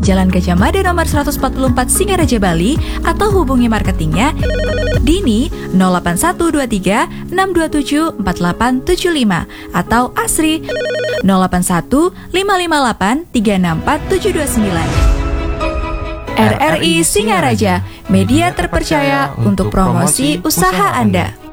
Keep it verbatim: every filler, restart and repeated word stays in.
Jalan Gajah Mada nomor seratus empat puluh empat Singaraja, Bali, atau hubungi marketingnya Dini nol delapan satu dua tiga enam dua tujuh empat delapan tujuh lima atau Asri nol delapan satu lima lima delapan tiga enam empat tujuh dua sembilan. R R I Singaraja, media terpercaya untuk promosi usaha Anda.